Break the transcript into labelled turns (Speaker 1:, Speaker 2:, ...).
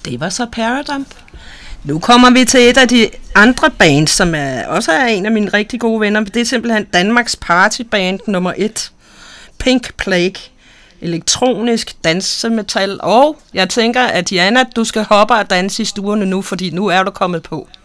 Speaker 1: Det var så Paradump. Nu kommer vi til et af de andre bands, som også er en af mine rigtig gode venner. Det er simpelthen Danmarks partyband nummer 1. Pink Plague. Elektronisk dansemetal. Og jeg tænker, at Jana, du skal hoppe og danse i stuerne nu, fordi nu er du kommet på.